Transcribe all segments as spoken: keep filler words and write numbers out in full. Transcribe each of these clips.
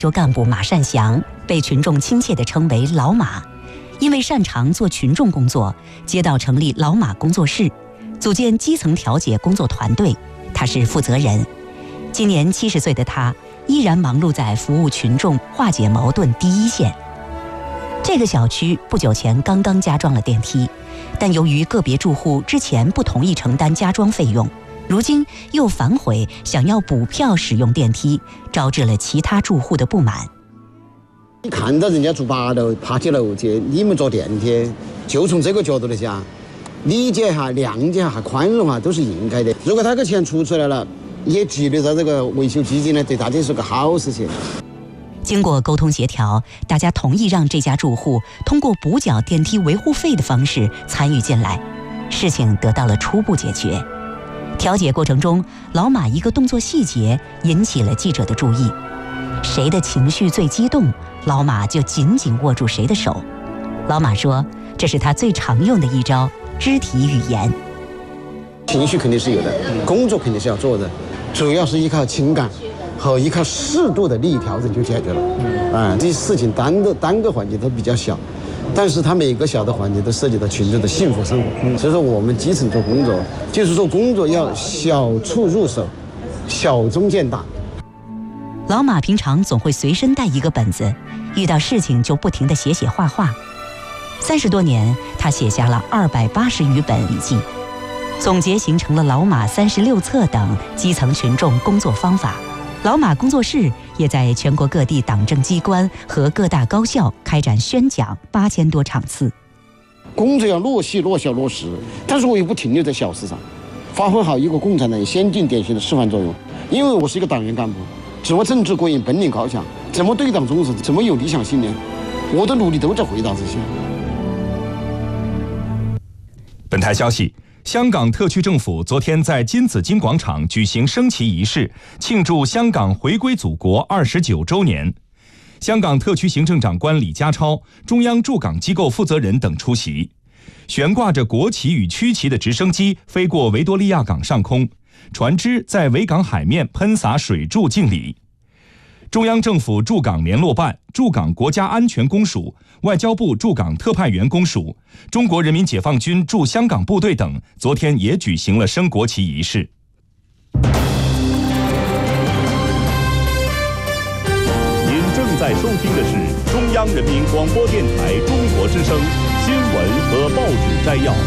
州干部马善祥被群众亲切地称为老马，因为擅长做群众工作，街道成立老马工作室，组建基层调解工作团队，他是负责人。今年七十岁的他依然忙碌在服务群众、化解矛盾第一线。这个小区不久前刚刚加装了电梯，但由于个别住户之前不同意承担加装费用，如今又反悔想要补票使用电梯，招致了其他住户的不满。 你看到人家住八楼爬起楼梯，你们坐电梯，就从这个角度来讲，理解哈、谅解哈、宽容哈都是应该的。如果他个钱出出来了，也积累到这个维修基金呢，对大家是个好事情。 经过沟通协调，大家同意让这家住户通过补缴电梯维护费的方式参与进来，事情得到了初步解决。调解过程中，老马一个动作细节引起了记者的注意，谁的情绪最激动，老马就紧紧握住谁的手。老马说，这是他最常用的一招肢体语言。 情绪肯定是有的，工作肯定是要做的，主要是依靠情感和依靠适度的利益调整就解决了。啊、嗯，这些事情单个单个环节都比较小，但是它每个小的环节都涉及到群众的幸福生活。所以说，我们基层做工作，就是说工作要小处入手，小中见大。 老马平常总会随身带一个本子，遇到事情就不停地写写画画。三十多年，他写下了二百八十余本笔记，总结形成了《老马三十六册》等基层群众工作方法。老马工作室也在全国各地党政机关和各大高校开展宣讲八千多场次。 工作要落细、落小、落实，但是我又不停留在小事上，发挥好一个共产党先进典型的示范作用。因为我是一个党员干部，自我政治过硬，本领高强，怎么对党忠实，怎么有理想信念，我的努力都在回答这些。 本台消息，香港特区政府昨天在金紫荆广场举行升旗仪式，庆祝香港回归祖国二十九周年。香港特区行政长官李家超、中央驻港机构负责人等出席。悬挂着国旗与区旗的直升机飞过维多利亚港上空，船只在维港海面喷洒水柱敬礼。中央政府驻港联络办、驻港国家安全公署、外交部驻港特派员公署、中国人民解放军驻香港部队等昨天也举行了升国旗仪式。 您正在收听的是中央人民广播电台中国之声新闻和报纸摘要。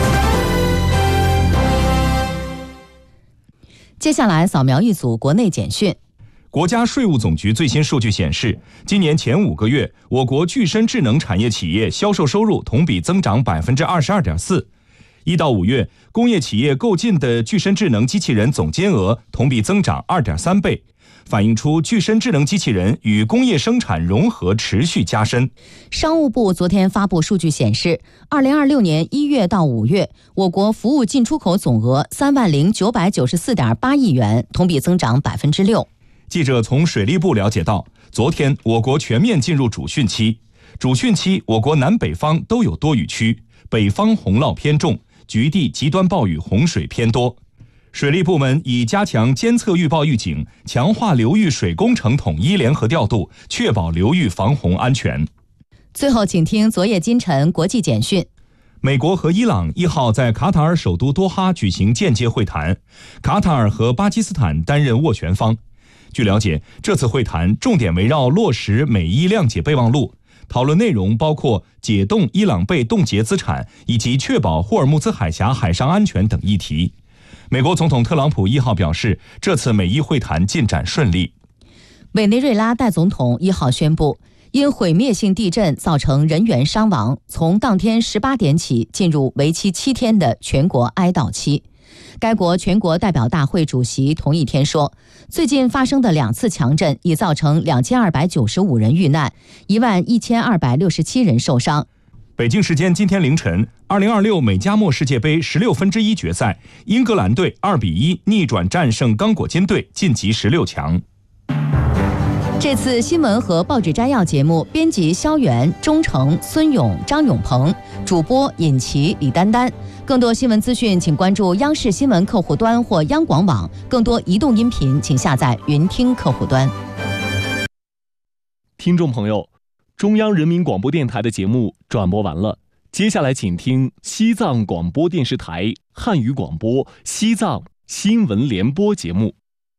接下来扫描一组国内简讯。 国家税务总局最新数据显示，今年前五个月，我国具身智能产业企业销售收入同比增长百分之二十二点四。一到五月，工业企业购进的具身智能机器人总金额同比增长二点三倍，反映出具身智能机器人与工业生产融合持续加深。 商务部昨天发布数据显示，二零二六年一月到五月，我国服务进出口总额三万零九百九十四点八亿元，同比增长百分之六。 记者从水利部了解到，昨天我国全面进入主汛期。主汛期，我国南北方都有多雨区，北方洪涝偏重，局地极端暴雨洪水偏多。水利部门已加强监测预报预警，强化流域水工程统一联合调度，确保流域防洪安全。 最后，请听昨夜今晨国际简讯。 美国和伊朗一号在卡塔尔首都多哈举行间接会谈，卡塔尔和巴基斯坦担任斡旋方。据了解，这次会谈重点围绕落实美伊谅解备忘录，讨论内容包括解冻伊朗被冻结资产以及确保霍尔木兹海峡海上安全等议题。美国总统特朗普一号表示，这次美伊会谈进展顺利。 委内瑞拉代总统一号宣布，因毁灭性地震造成人员伤亡，从当天十八点起进入为期七天的全国哀悼期。该国全国代表大会主席同一天说，最近发生的两次强震已造成两千二百九十五人遇难，一万一千二百六十七人受伤。 北京时间今天凌晨，二零二六美加墨世界杯十六分之一决赛，英格兰队二比一逆转战胜刚果金队，晋级十六强。 这次新闻和报纸摘要节目，编辑肖元、钟诚、孙勇、张永鹏，主播尹奇、李丹丹。更多新闻资讯，请关注央视新闻客户端或央广网。更多移动音频，请下载云听客户端。 听众朋友，中央人民广播电台的节目转播完了，接下来请听西藏广播电视台汉语广播西藏新闻联播节目。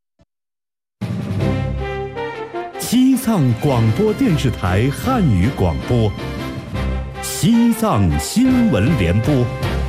西藏广播电视台汉语广播，西藏新闻联播。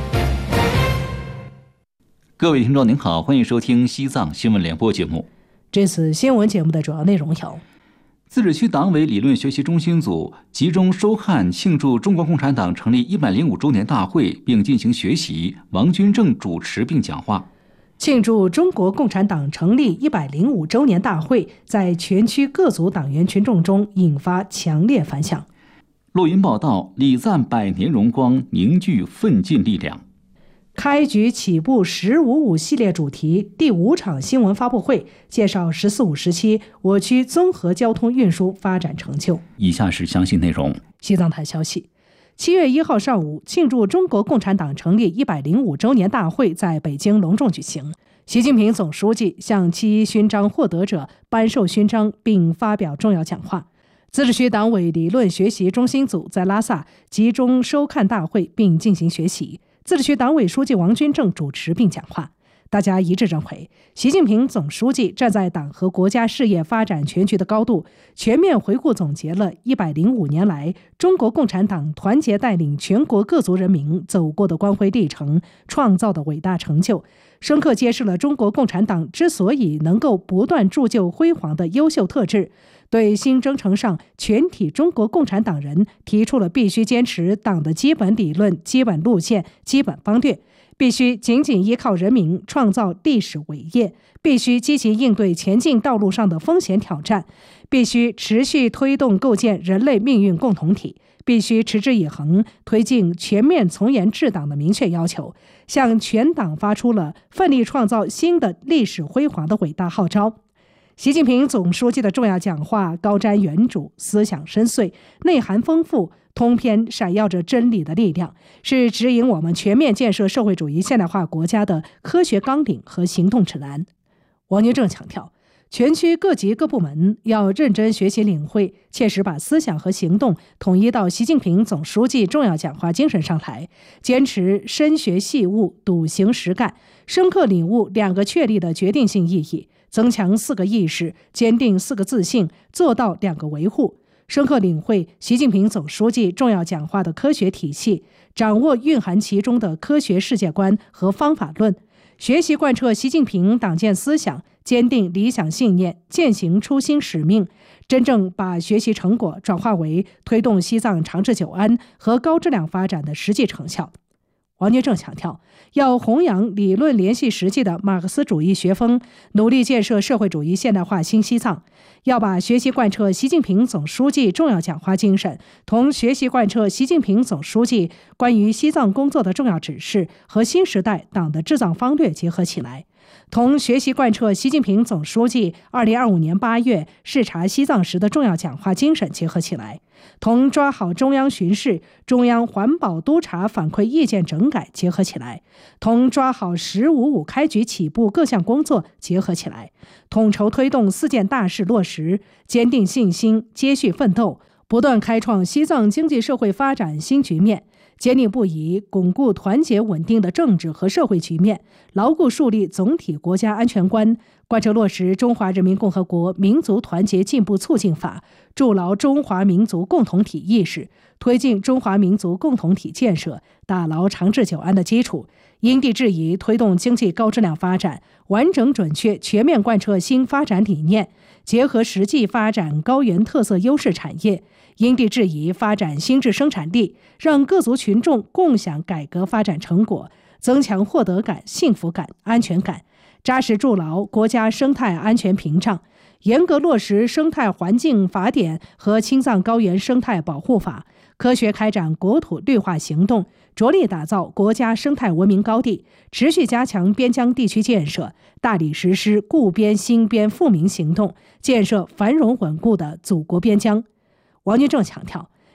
各位听众您好，欢迎收听西藏新闻联播节目。 这次新闻节目的主要内容有： 自治区党委理论学习中心组集中收看庆祝中国共产党成立一百零五周年大会并进行学习，王军正主持并讲话。 庆祝中国共产党成立一百零五周年大会在全区各族党员群众中引发强烈反响。 录音报道：礼赞百年荣光，凝聚奋进力量。 开局起步十五五系列主题第五场新闻发布会，介绍十四五时期我区综合交通运输发展成就。 以下是详细内容。 西藏台消息，七月一号上午，庆祝中国共产党成立一百零五周年大会在北京隆重举行。习近平总书记向七一勋章获得者颁授勋章并发表重要讲话。自治区党委理论学习中心组在拉萨集中收看大会并进行学习。自治区党委书记王军正主持并讲话。大家一致认为，习近平总书记站在党和国家事业发展全局的高度，全面回顾总结了一百零五年来中国共产党团结带领全国各族人民走过的光辉历程，创造的伟大成就，深刻揭示了中国共产党之所以能够不断铸就辉煌的优秀特质，对新征程上全体中国共产党人提出了必须坚持党的基本理论、基本路线、基本方略，必须紧紧依靠人民创造历史伟业，必须积极应对前进道路上的风险挑战，必须持续推动构建人类命运共同体，必须持之以恒推进全面从严治党的明确要求，向全党发出了奋力创造新的历史辉煌的伟大号召。习近平总书记的重要讲话高瞻远瞩，思想深邃，内涵丰富，通篇闪耀着真理的力量，是指引我们全面建设社会主义现代化国家的科学纲领和行动指南。王军正强调，全区各级各部门要认真学习领会，切实把思想和行动统一到习近平总书记重要讲话精神上来，坚持深学细悟、笃行实干，深刻领悟两个确立的决定性意义，增强四个意识，坚定四个自信，做到两个维护，深刻领会习近平总书记重要讲话的科学体系，掌握蕴含其中的科学世界观和方法论，学习贯彻习近平党建思想，坚定理想信念，践行初心使命，真正把学习成果转化为推动西藏长治久安和高质量发展的实际成效。王军正强调，要弘扬理论联系实际的马克思主义学风，努力建设社会主义现代化新西藏。要把学习贯彻习近平总书记重要讲话精神，同学习贯彻习近平总书记关于西藏工作的重要指示和新时代党的治藏方略结合起来，同学习贯彻习近平总书记二零二五年八月视察西藏时的重要讲话精神结合起来，同抓好中央巡视、中央环保督察反馈意见整改结合起来，同抓好十五五开局起步各项工作结合起来，统筹推动四件大事落实，坚定信心，接续奋斗，不断开创西藏经济社会发展新局面，坚定不移巩固团结稳定的政治和社会局面，牢固树立总体国家安全观，贯彻落实《中华人民共和国民族团结进步促进法》，筑牢中华民族共同体意识，推进中华民族共同体建设，打牢长治久安的基础，因地制宜推动经济高质量发展，完整准确全面贯彻新发展理念，结合实际发展高原特色优势产业，因地制宜发展新质生产力，让各族群众共享改革发展成果，增强获得感、幸福感、安全感，扎实筑牢国家生态安全屏障，严格落实生态环境法典和青藏高原生态保护法，科学开展国土绿化行动，着力打造国家生态文明高地，持续加强边疆地区建设，大力实施固边兴边富民行动，建设繁荣稳固的祖国边疆。王军正强调，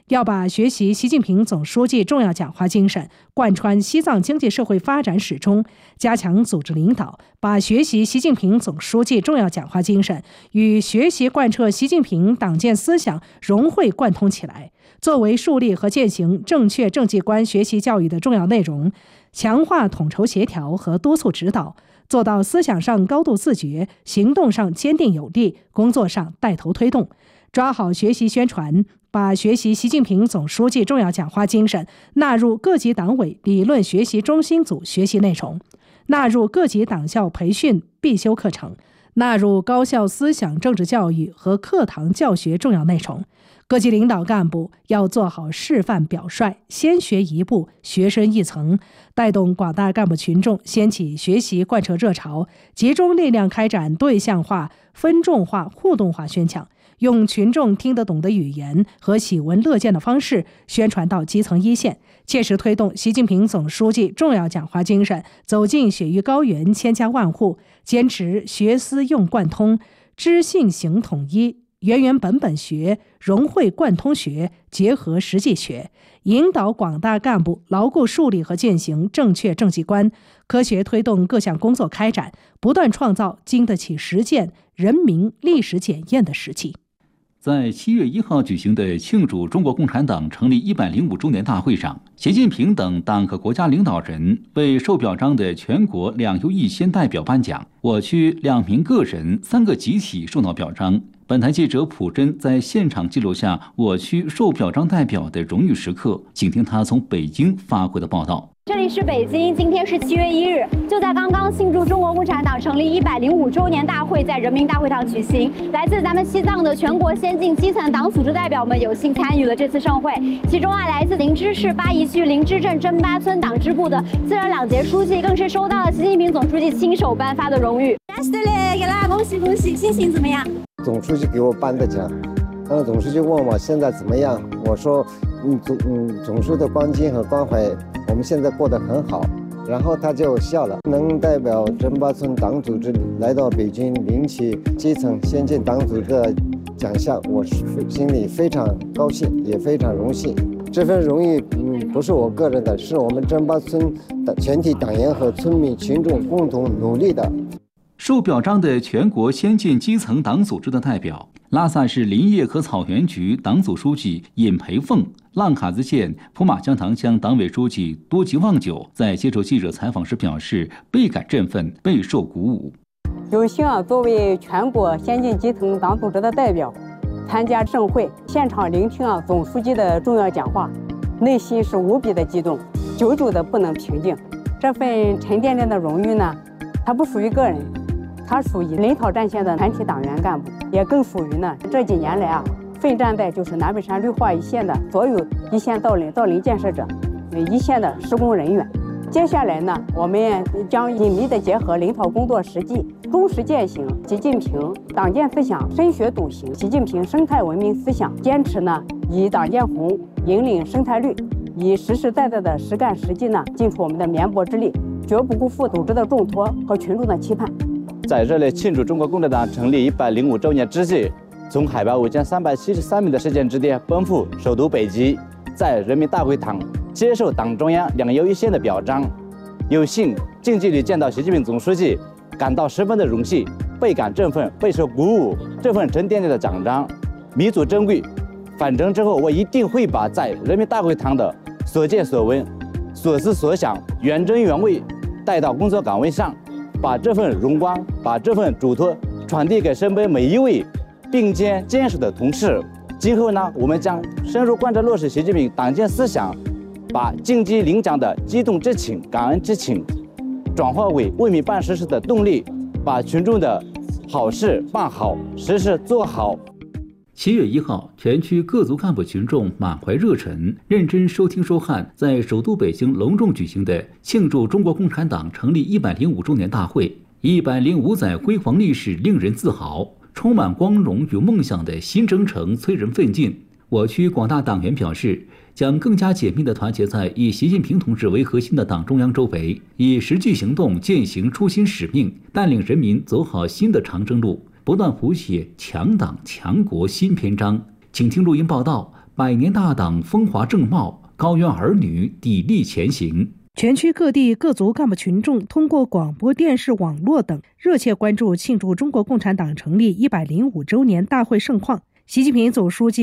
要把学习习近平总书记重要讲话精神贯穿西藏经济社会发展始终，加强组织领导，把学习习近平总书记重要讲话精神与学习贯彻习近平党建思想融会贯通起来，作为树立和践行正确政绩观学习教育的重要内容，强化统筹协调和督促指导，做到思想上高度自觉，行动上坚定有力，工作上带头推动，抓好学习宣传，把学习习近平总书记重要讲话精神纳入各级党委理论学习中心组学习内容，纳入各级党校培训必修课程，纳入高校思想政治教育和课堂教学重要内容。各级领导干部要做好示范表率，先学一步，学深一层，带动广大干部群众掀起学习贯彻热潮，集中力量开展对象化、分众化、互动化宣讲，用群众听得懂的语言和喜闻乐见的方式宣传到基层一线，切实推动习近平总书记重要讲话精神走进雪域高原、千家万户，坚持学思用贯通、知信行统一、原原本本学、融会贯通学、结合实际学，引导广大干部牢固树立和践行正确政绩观，科学推动各项工作开展，不断创造经得起实践、人民历史检验的时期。 在七月一号举行的庆祝中国共产党成立一百零五周年大会上，习近平等党和国家领导人为受表彰的全国两优一先代表颁奖，我区两名个人、三个集体受到表彰。本台记者朴真在现场记录下我区受表彰代表的荣誉时刻，请听他从北京发回的报道。 这里是北京，今天是七月一日，就在刚刚庆祝中国共产党成立一百零五周年大会在人民大会堂举行。来自咱们西藏的全国先进基层党组织代表们有幸参与了这次盛会，其中啊，来自林芝市巴宜区林芝镇真巴村党支部的自然两节书记更是收到了习近平总书记亲手颁发的荣誉。给大家恭喜恭喜，心情怎么样？ 总书记给我颁的奖，然后总书记问我现在怎么样，我说，嗯总嗯总书记的关心和关怀，我们现在过得很好。然后他就笑了，能代表真巴村党组织来到北京领取基层先进党组织的奖项，我心里非常高兴，也非常荣幸。这份荣誉，嗯，不是我个人的，是我们真巴村的全体党员和村民群众共同努力的。 受表彰的全国先进基层党组织的代表，拉萨市林业和草原局党组书记尹培凤、浪卡子县普马江塘乡党委书记多吉旺久在接受记者采访时表示，倍感振奋，备受鼓舞。 有幸啊，作为全国先进基层党组织的代表，参加盛会，现场聆听啊总书记的重要讲话，内心是无比的激动，久久的不能平静。这份沉甸甸的荣誉呢，它不属于个人。它属于领导战线的全体党员干部，也更属于呢这几年来啊奋战在就是南北山绿化一线的所有一线造林造林建设者，一线的施工人员。接下来呢，我们将紧密的结合领导工作实际，忠实践行习近平党建思想，深学笃行习近平生态文明思想，坚持呢以党建红引领生态绿，以实实在在的实干实际呢尽出我们的绵薄之力，绝不辜负组织的重托和群众的期盼。 在这里庆祝中国共产党成立一百零五周年之际，从海拔五千三百七十三米的世界之巅奔赴首都北京，在人民大会堂接受党中央两优一先的表彰，有幸近距离见到习近平总书记，感到十分的荣幸，倍感振奋，备受鼓舞。这份沉甸甸的奖章弥足珍贵，返程之后我一定会把在人民大会堂的所见所闻、所思所想原汁原味带到工作岗位上，把这份荣光，把这份嘱托传递给身边每一位并肩坚守的同事。今后呢，我们将深入贯彻落实习近平党建思想，把晋级领奖的激动之情、感恩之情，转化为为民办实事的动力，把群众的好事办好，实事做好。 七月一号，全区各族干部群众满怀热忱，认真收听收看在首都北京隆重举行的庆祝中国共产党成立一百零五周年大会。一百零五载辉煌历史令人自豪，充满光荣与梦想的新征程催人奋进。我区广大党员表示，将更加紧密地团结在以习近平同志为核心的党中央周围，以实际行动践行初心使命，带领人民走好新的长征路，不断谱写强党强国新篇章。请听录音报道， 百年大党风华正茂，高原儿女砥砺前行。 全区各地各族干部群众通过广播电视、网络等热切关注庆祝中国共产党成立一百零五周年大会盛况。习近平总书记